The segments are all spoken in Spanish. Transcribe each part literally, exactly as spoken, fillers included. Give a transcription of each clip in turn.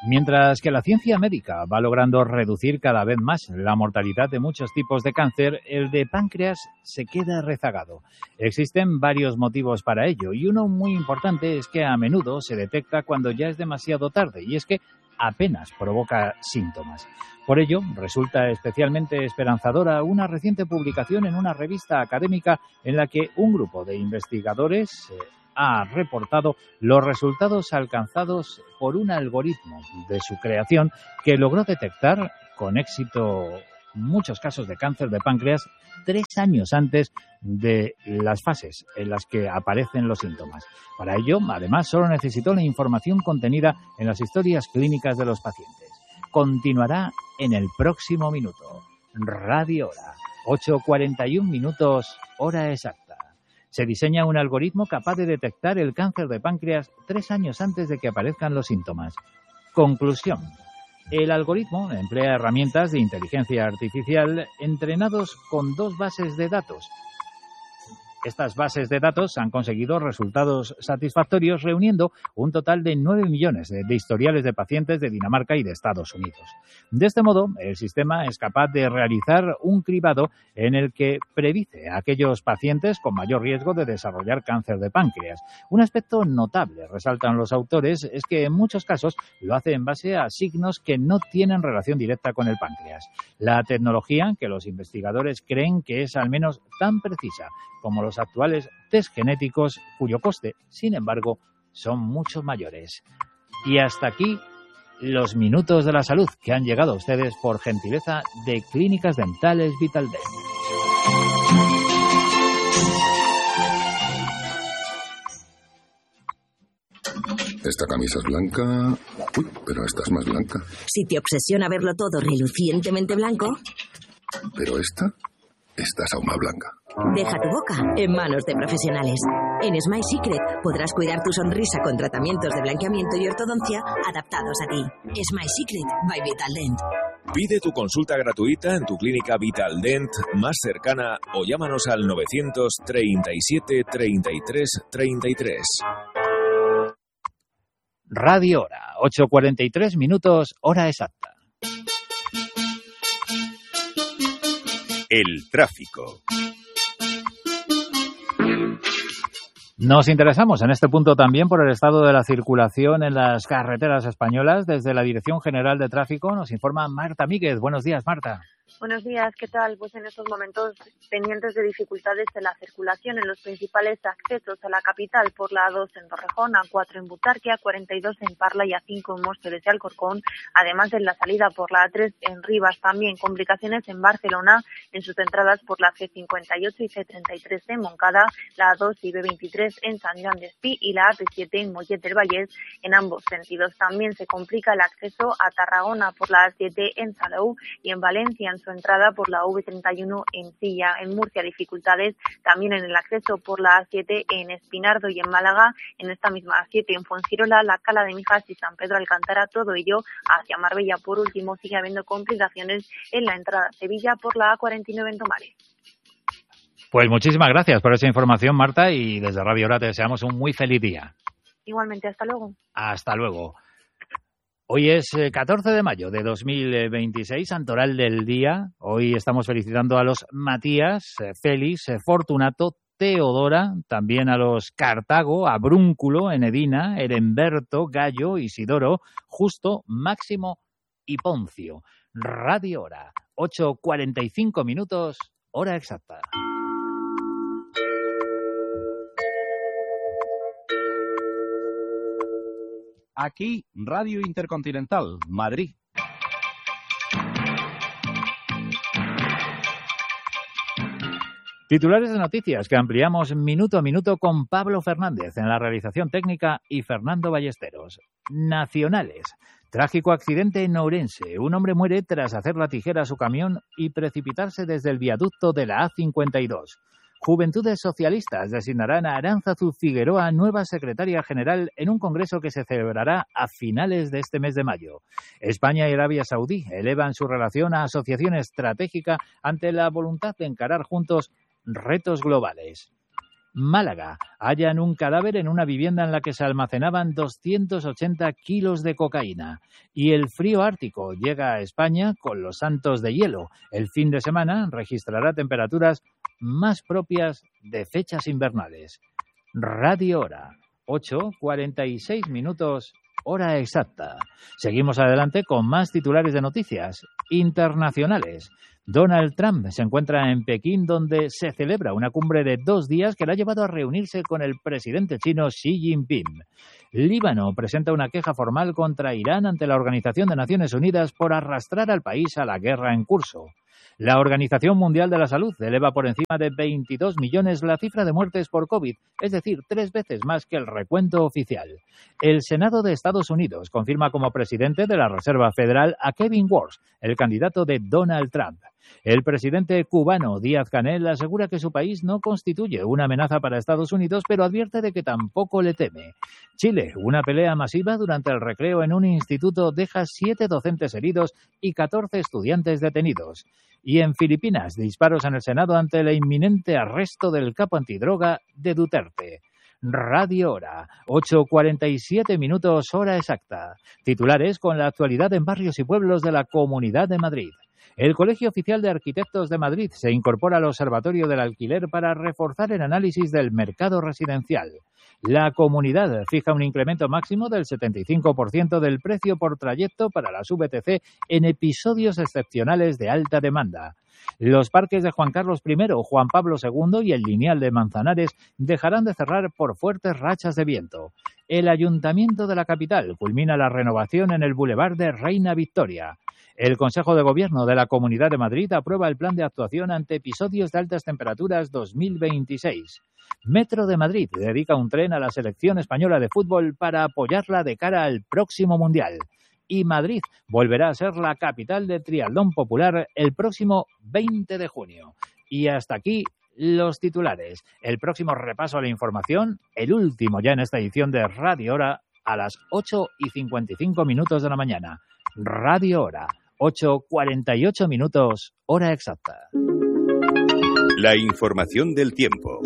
Mientras que la ciencia médica va logrando reducir cada vez más la mortalidad de muchos tipos de cáncer, el de páncreas se queda rezagado. Existen varios motivos para ello y uno muy importante es que a menudo se detecta cuando ya es demasiado tarde y es que apenas provoca síntomas. Por ello, resulta especialmente esperanzadora una reciente publicación en una revista académica en la que un grupo de investigadores eh, ha reportado los resultados alcanzados por un algoritmo de su creación que logró detectar con éxito muchos casos de cáncer de páncreas tres años antes de las fases en las que aparecen los síntomas. Para ello, además, solo necesitó la información contenida en las historias clínicas de los pacientes. Continuará en el próximo minuto. Radio Hora, ocho cuarenta y un minutos, hora exacta. Se diseña un algoritmo capaz de detectar el cáncer de páncreas tres años antes de que aparezcan los síntomas. Conclusión. El algoritmo emplea herramientas de inteligencia artificial entrenados con dos bases de datos. Estas bases de datos han conseguido resultados satisfactorios reuniendo un total de nueve millones de, de historiales de pacientes de Dinamarca y de Estados Unidos. De este modo, el sistema es capaz de realizar un cribado en el que predice a aquellos pacientes con mayor riesgo de desarrollar cáncer de páncreas. Un aspecto notable, resaltan los autores, es que en muchos casos lo hace en base a signos que no tienen relación directa con el páncreas. La tecnología, que los investigadores creen que es al menos tan precisa como los actuales test genéticos, cuyo coste, sin embargo, son mucho mayores. Y hasta aquí los minutos de la salud que han llegado a ustedes por gentileza de Clínicas Dentales Vitaldent. Esta camisa es blanca. Uy, pero esta es más blanca. Si te obsesiona verlo todo relucientemente blanco... Pero esta... esta es aún más blanca. Deja tu boca en manos de profesionales. En Smile Secret podrás cuidar tu sonrisa con tratamientos de blanqueamiento y ortodoncia adaptados a ti. Smile Secret by Vitaldent. Pide tu consulta gratuita en tu clínica Vitaldent más cercana o llámanos al novecientos treinta y siete treinta y tres treinta y tres. Radio Hora, ocho cuarenta y tres minutos, hora exacta. El tráfico. Nos interesamos en este punto también por el estado de la circulación en las carreteras españolas. Desde la Dirección General de Tráfico nos informa Marta Míguez. Buenos días, Marta. Buenos días, ¿qué tal? Pues en estos momentos pendientes de dificultades en la circulación en los principales accesos a la capital por la A dos en Torrejón, A cuatro en Butarque, A cuarenta y dos en Parla y A cinco en Móstoles y Alcorcón, además en la salida por la A tres en Rivas, también complicaciones en Barcelona en sus entradas por la C cincuenta y ocho y C treinta y tres en Moncada, la A dos y B veintitrés en Sant Joan d'Espí y la A P siete en Mollet del Vallès en ambos sentidos. También se complica el acceso a Tarragona por la A siete en Salou y en Valencia en su entrada por la V treinta y uno en Silla. En Murcia dificultades también en el acceso por la A siete en Espinardo y en Málaga en esta misma A siete en Fuengirola, la Cala de Mijas y San Pedro Alcántara, todo ello hacia Marbella. Por último, sigue habiendo complicaciones en la entrada a Sevilla por la A cuarenta y nueve en Tomares. Pues muchísimas gracias por esa información, Marta, y desde Radio Hora te deseamos un muy feliz día. Igualmente, hasta luego. Hasta luego. Hoy es catorce de mayo de dos mil veintiséis, Santoral del Día. Hoy estamos felicitando a los Matías, Félix, Fortunato, Teodora, también a los Cartago, a Brúnculo, Enedina, Heremberto, Gallo, Isidoro, Justo, Máximo y Poncio. Radio Hora, ocho cuarenta y cinco minutos, hora exacta. Aquí, Radio Intercontinental, Madrid. Titulares de noticias que ampliamos minuto a minuto con Pablo Fernández en la realización técnica y Fernando Ballesteros. Nacionales. Trágico accidente en Ourense. Un hombre muere tras hacer la tijera a su camión y precipitarse desde el viaducto de la A cincuenta y dos. Juventudes Socialistas designarán a Aránzazu Figueroa nueva secretaria general en un congreso que se celebrará a finales de este mes de mayo. España y Arabia Saudí elevan su relación a asociación estratégica ante la voluntad de encarar juntos retos globales. Málaga. Hallan un cadáver en una vivienda en la que se almacenaban doscientos ochenta kilos de cocaína. Y el frío ártico llega a España con los santos de hielo. El fin de semana registrará temperaturas más propias de fechas invernales. Radio Hora, ocho cuarenta y seis minutos, hora exacta. Seguimos adelante con más titulares de noticias internacionales. Donald Trump se encuentra en Pekín, donde se celebra una cumbre de dos días que le ha llevado a reunirse con el presidente chino Xi Jinping. Líbano presenta una queja formal contra Irán ante la Organización de Naciones Unidas por arrastrar al país a la guerra en curso. La Organización Mundial de la Salud eleva por encima de veintidós millones la cifra de muertes por COVID, es decir, tres veces más que el recuento oficial. El Senado de Estados Unidos confirma como presidente de la Reserva Federal a Kevin Warsh, el candidato de Donald Trump. El presidente cubano Díaz-Canel asegura que su país no constituye una amenaza para Estados Unidos, pero advierte de que tampoco le teme. Chile, una pelea masiva durante el recreo en un instituto deja siete docentes heridos y catorce estudiantes detenidos. Y en Filipinas, disparos en el Senado ante el inminente arresto del capo antidroga de Duterte. Radio Hora, ocho cuarenta y siete minutos, hora exacta. Titulares con la actualidad en barrios y pueblos de la Comunidad de Madrid. El Colegio Oficial de Arquitectos de Madrid se incorpora al Observatorio del Alquiler para reforzar el análisis del mercado residencial. La comunidad fija un incremento máximo del setenta y cinco por ciento del precio por trayecto para las V T C en episodios excepcionales de alta demanda. Los parques de Juan Carlos primero, Juan Pablo segundo y el Lineal de Manzanares dejarán de cerrar por fuertes rachas de viento. El Ayuntamiento de la capital culmina la renovación en el Boulevard de Reina Victoria. El Consejo de Gobierno de la Comunidad de Madrid aprueba el plan de actuación ante episodios de altas temperaturas dos mil veintiséis. Metro de Madrid dedica un tren a la selección española de fútbol para apoyarla de cara al próximo Mundial. Y Madrid volverá a ser la capital del triatlón popular el próximo veinte de junio. Y hasta aquí los titulares. El próximo repaso a la información, el último ya en esta edición de Radio Hora, a las ocho y cincuenta y cinco minutos de la mañana. Radio Hora, ocho cuarenta y ocho minutos, hora exacta. La información del tiempo.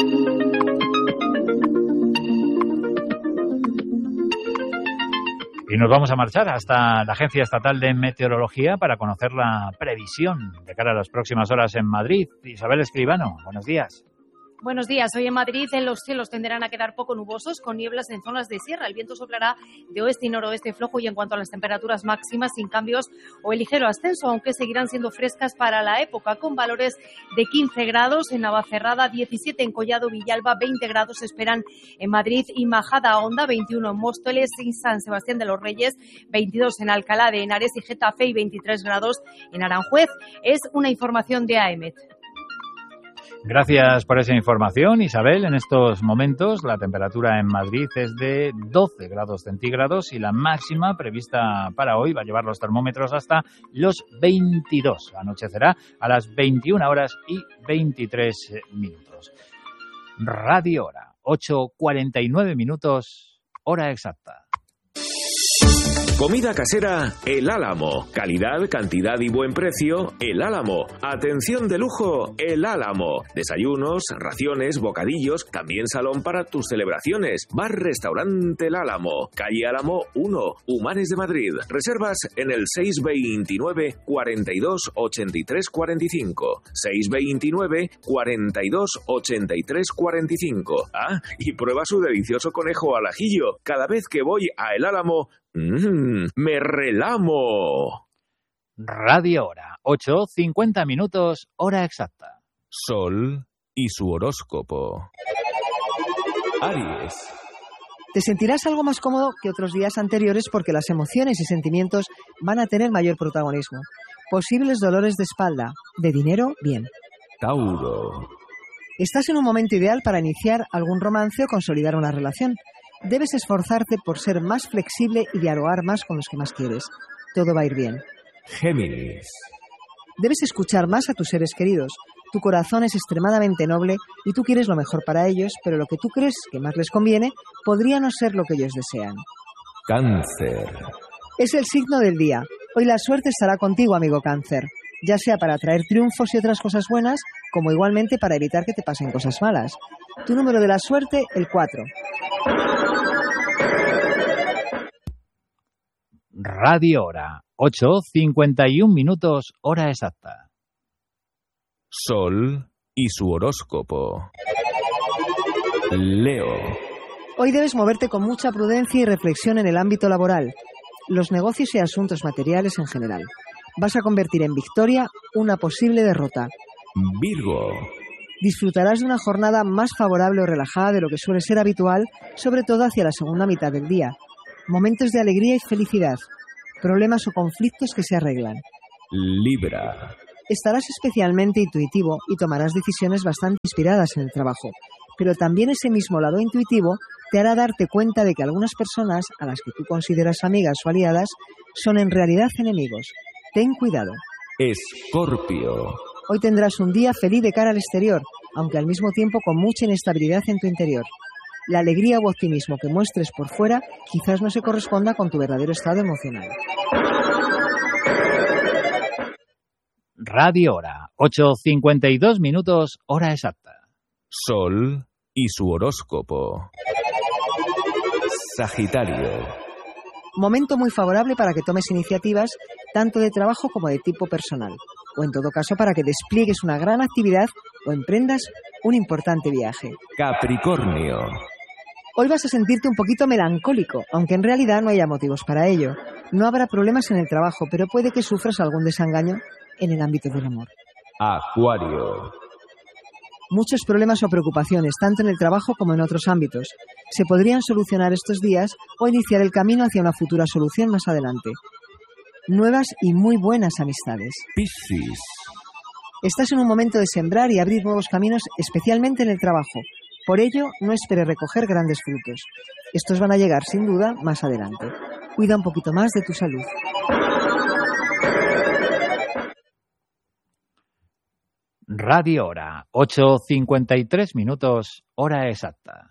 Y nos vamos a marchar hasta la Agencia Estatal de Meteorología para conocer la previsión de cara a las próximas horas en Madrid. Isabel Escribano, buenos días. Buenos días. Hoy en Madrid los cielos tenderán a quedar poco nubosos con nieblas en zonas de sierra. El viento soplará de oeste y noroeste flojo y en cuanto a las temperaturas máximas sin cambios o el ligero ascenso, aunque seguirán siendo frescas para la época con valores de quince grados en Navacerrada, diecisiete en Collado Villalba, veinte grados se esperan en Madrid y Majada Honda, veintiuno en Móstoles y San Sebastián de los Reyes, veintidós en Alcalá de Henares y Getafe y veintitrés grados en Aranjuez. Es una información de A E M E T. Gracias por esa información, Isabel. En estos momentos la temperatura en Madrid es de doce grados centígrados y la máxima prevista para hoy va a llevar los termómetros hasta los veintidós. Anochecerá a las veintiuna horas y veintitrés minutos. Radio Hora, ocho cuarenta y nueve minutos, hora exacta. Comida casera El Álamo. Calidad, cantidad y buen precio El Álamo. Atención de lujo El Álamo. Desayunos, raciones, bocadillos, también salón para tus celebraciones. Bar Restaurante El Álamo. Calle Álamo uno, Humanes de Madrid. Reservas en el seis veintinueve, cuarenta y dos, ochenta y tres, cuarenta y cinco. seis veintinueve, cuarenta y dos, ochenta y tres, cuarenta y cinco. Ah, y prueba su delicioso conejo al ajillo. Cada vez que voy a El Álamo, Mmm, me relamo. Radio Hora, ocho cincuenta minutos, hora exacta. Sol y su horóscopo. Aries. Te sentirás algo más cómodo que otros días anteriores porque las emociones y sentimientos van a tener mayor protagonismo. Posibles dolores de espalda, de dinero, bien. Tauro. Estás en un momento ideal para iniciar algún romance o consolidar una relación. Debes esforzarte por ser más flexible y dialogar más con los que más quieres. Todo va a ir bien. Géminis. Debes escuchar más a tus seres queridos. Tu corazón es extremadamente noble y tú quieres lo mejor para ellos, pero lo que tú crees que más les conviene podría no ser lo que ellos desean. Cáncer. Es el signo del día. Hoy la suerte estará contigo, amigo Cáncer. Ya sea para traer triunfos y otras cosas buenas, como igualmente para evitar que te pasen cosas malas. Tu número de la suerte, el cuatro. Radio Hora, ocho cincuenta y un minutos, hora exacta. Sol y su horóscopo. Leo. Hoy debes moverte con mucha prudencia y reflexión en el ámbito laboral, los negocios y asuntos materiales en general. Vas a convertir en victoria una posible derrota. Virgo. Disfrutarás de una jornada más favorable o relajada de lo que suele ser habitual, sobre todo hacia la segunda mitad del día. Momentos de alegría y felicidad. Problemas o conflictos que se arreglan. Libra. Estarás especialmente intuitivo y tomarás decisiones bastante inspiradas en el trabajo. Pero también ese mismo lado intuitivo te hará darte cuenta de que algunas personas, a las que tú consideras amigas o aliadas, son en realidad enemigos. Ten cuidado. Escorpio. Hoy tendrás un día feliz de cara al exterior, aunque al mismo tiempo con mucha inestabilidad en tu interior. La alegría u optimismo que muestres por fuera quizás no se corresponda con tu verdadero estado emocional. Radio Hora, ocho cincuenta y dos minutos, hora exacta. Sol y su horóscopo. Sagitario. Momento muy favorable para que tomes iniciativas tanto de trabajo como de tipo personal, o en todo caso para que despliegues una gran actividad o emprendas un importante viaje. Capricornio. Hoy vas a sentirte un poquito melancólico, aunque en realidad no haya motivos para ello. No habrá problemas en el trabajo, pero puede que sufras algún desengaño en el ámbito del amor. Acuario. Muchos problemas o preocupaciones, tanto en el trabajo como en otros ámbitos, se podrían solucionar estos días o iniciar el camino hacia una futura solución más adelante. Nuevas y muy buenas amistades. Piscis. Estás en un momento de sembrar y abrir nuevos caminos, especialmente en el trabajo. Por ello, no esperes recoger grandes frutos. Estos van a llegar, sin duda, más adelante. Cuida un poquito más de tu salud. Radio Hora, ocho cincuenta y tres minutos, hora exacta.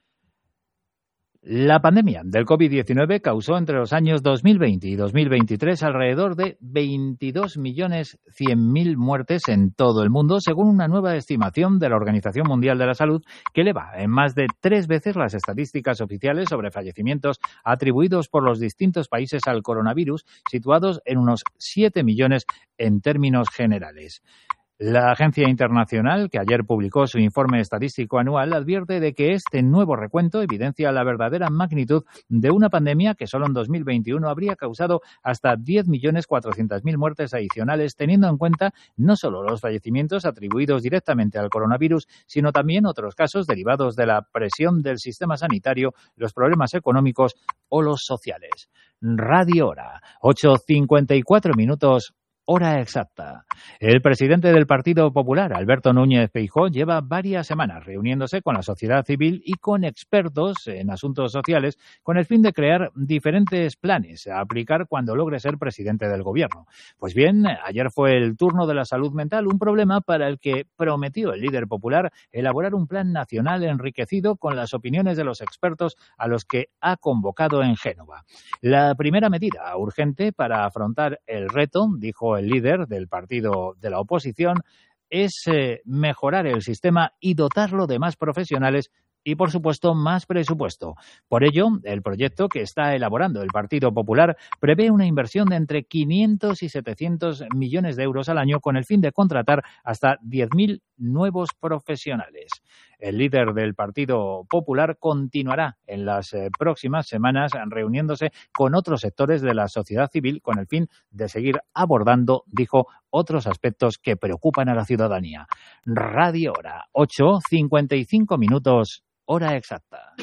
La pandemia del COVID diecinueve causó entre los años dos mil veinte y dos mil veintitrés alrededor de veintidós millones cien mil muertes en todo el mundo, según una nueva estimación de la Organización Mundial de la Salud, que eleva en más de tres veces las estadísticas oficiales sobre fallecimientos atribuidos por los distintos países al coronavirus, situados en unos siete millones en términos generales. La agencia internacional, que ayer publicó su informe estadístico anual, advierte de que este nuevo recuento evidencia la verdadera magnitud de una pandemia que solo en dos mil veintiuno habría causado hasta diez millones cuatrocientas mil muertes adicionales, teniendo en cuenta no solo los fallecimientos atribuidos directamente al coronavirus, sino también otros casos derivados de la presión del sistema sanitario, los problemas económicos o los sociales. Radio Hora, ocho cincuenta y cuatro minutos. Hora exacta. El presidente del Partido Popular, Alberto Núñez Feijóo, lleva varias semanas reuniéndose con la sociedad civil y con expertos en asuntos sociales con el fin de crear diferentes planes a aplicar cuando logre ser presidente del gobierno. Pues bien, ayer fue el turno de la salud mental, un problema para el que prometió el líder popular elaborar un plan nacional enriquecido con las opiniones de los expertos a los que ha convocado en Génova. La primera medida urgente para afrontar el reto, dijo el líder del partido de la oposición, es eh, mejorar el sistema y dotarlo de más profesionales y, por supuesto, más presupuesto. Por ello, el proyecto que está elaborando el Partido Popular prevé una inversión de entre quinientos y setecientos millones de euros al año con el fin de contratar hasta diez mil nuevos profesionales. El líder del Partido Popular continuará en las eh, próximas semanas reuniéndose con otros sectores de la sociedad civil con el fin de seguir abordando, dijo, otros aspectos que preocupan a la ciudadanía. Radio Hora, ocho cincuenta y cinco minutos, hora exacta.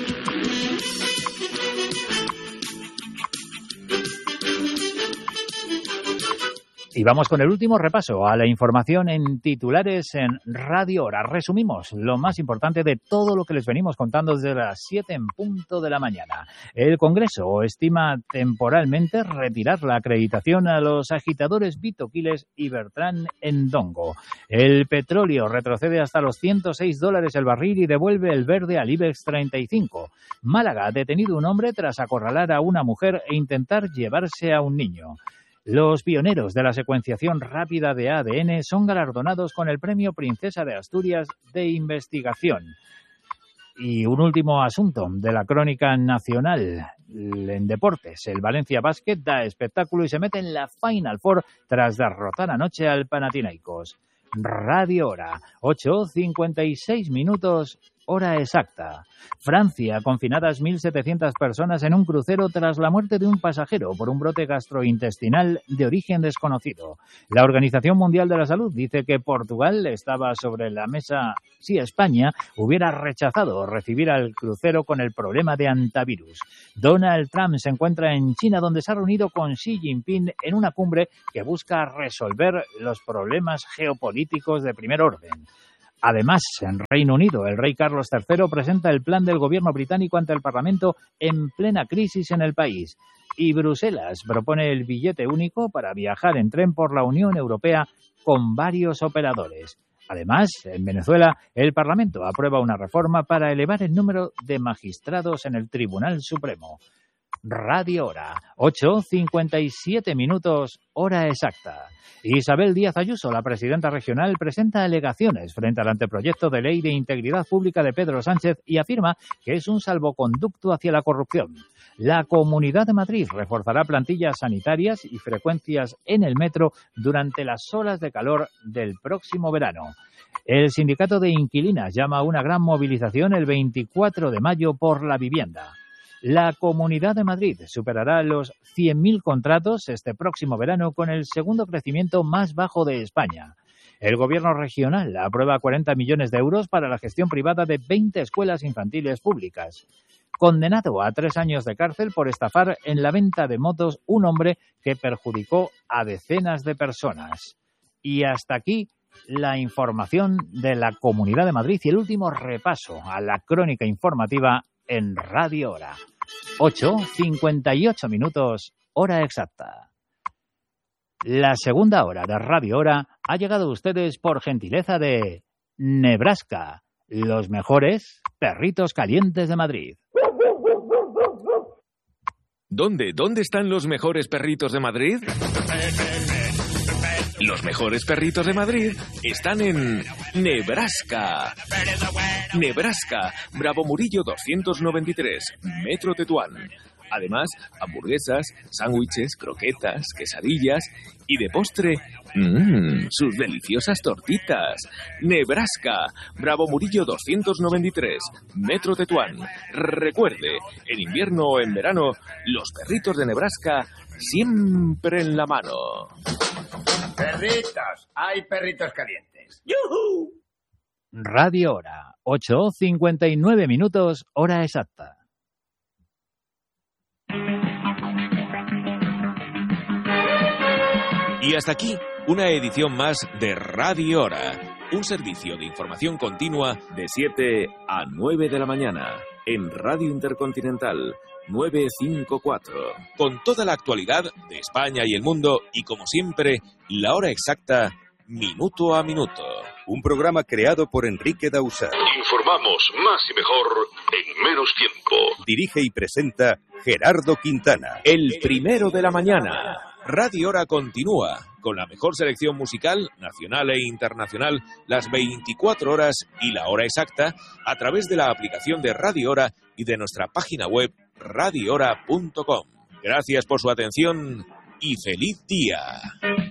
Y vamos con el último repaso a la información en titulares en Radio Hora. Resumimos lo más importante de todo lo que les venimos contando desde las siete en punto de la mañana. El Congreso estima temporalmente retirar la acreditación a los agitadores Vito Quiles y Bertrán Endongo. El petróleo retrocede hasta los ciento seis dólares el barril y devuelve el verde al IBEX treinta y cinco. Málaga ha detenido un hombre tras acorralar a una mujer e intentar llevarse a un niño. Los pioneros de la secuenciación rápida de A D N son galardonados con el Premio Princesa de Asturias de Investigación. Y un último asunto de la crónica nacional en deportes. El Valencia Basket da espectáculo y se mete en la Final Four tras derrotar anoche al Panathinaikos. Radio Hora, ocho cincuenta y seis minutos, hora exacta. Francia, confinadas mil setecientas personas en un crucero tras la muerte de un pasajero por un brote gastrointestinal de origen desconocido. La Organización Mundial de la Salud dice que Portugal estaba sobre la mesa si España hubiera rechazado recibir al crucero con el problema de antivirus. Donald Trump se encuentra en China, donde se ha reunido con Xi Jinping en una cumbre que busca resolver los problemas geopolíticos de primer orden. Además, en Reino Unido, el rey Carlos tercero presenta el plan del gobierno británico ante el Parlamento en plena crisis en el país. Y Bruselas propone el billete único para viajar en tren por la Unión Europea con varios operadores. Además, en Venezuela, el Parlamento aprueba una reforma para elevar el número de magistrados en el Tribunal Supremo. Radio Hora, ocho cincuenta y siete minutos, hora exacta. Isabel Díaz Ayuso, la presidenta regional, presenta alegaciones frente al anteproyecto de ley de integridad pública de Pedro Sánchez y afirma que es un salvoconducto hacia la corrupción. La Comunidad de Madrid reforzará plantillas sanitarias y frecuencias en el metro durante las olas de calor del próximo verano. El sindicato de inquilinas llama a una gran movilización el veinticuatro de mayo por la vivienda. La Comunidad de Madrid superará los cien mil contratos este próximo verano con el segundo crecimiento más bajo de España. El Gobierno regional aprueba cuarenta millones de euros para la gestión privada de veinte escuelas infantiles públicas. Condenado a tres años de cárcel por estafar en la venta de motos un hombre que perjudicó a decenas de personas. Y hasta aquí la información de la Comunidad de Madrid y el último repaso a la crónica informativa en Radio Hora. ocho cincuenta y ocho minutos, hora exacta. La segunda hora de Radio Hora ha llegado a ustedes por gentileza de Nebraska, los mejores perritos calientes de Madrid. ¿Dónde? ¿Dónde están los mejores perritos de Madrid? Los mejores perritos de Madrid están en Nebraska. Nebraska, Bravo Murillo doscientos noventa y tres, Metro Tetuán. Además, hamburguesas, sándwiches, croquetas, quesadillas y de postre, mmm, sus deliciosas tortitas. Nebraska, Bravo Murillo doscientos noventa y tres, Metro Tetuán. Recuerde, en invierno o en verano, los perritos de Nebraska siempre en la mano. Perritos, hay perritos calientes. ¡Yujú! Radio Hora, ocho cincuenta y nueve minutos, hora exacta. Y hasta aquí, una edición más de Radio Hora, un servicio de información continua de siete a nueve de la mañana, en Radio Intercontinental novecientos cincuenta y cuatro, con toda la actualidad de España y el mundo y, como siempre, la hora exacta, minuto a minuto. Un programa creado por Enrique Dausà. Informamos más y mejor en menos tiempo. Dirige y presenta Gerardo Quintana. El primero de la mañana. Radio Hora continúa con la mejor selección musical, nacional e internacional, las veinticuatro horas y la hora exacta, a través de la aplicación de Radio Hora y de nuestra página web radio hora punto com. Gracias por su atención y feliz día.